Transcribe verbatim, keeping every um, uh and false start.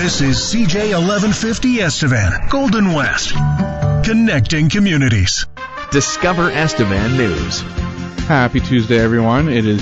This is C J eleven fifty Estevan, Golden West, connecting communities. Discover Estevan News. Happy Tuesday, everyone. It is